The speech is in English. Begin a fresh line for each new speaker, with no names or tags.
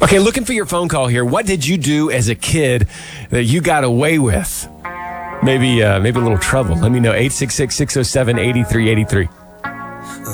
Okay, looking for your phone call here. What did you do as a kid that you got away with? Maybe a little trouble. Let me know. 866-607-8383.